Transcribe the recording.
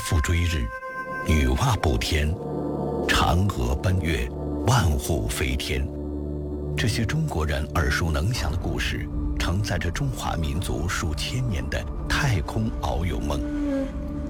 复追日，女娲补天，嫦娥奔月，万户飞天。这些中国人耳熟能详的故事，承载着中华民族数千年的太空遨游梦。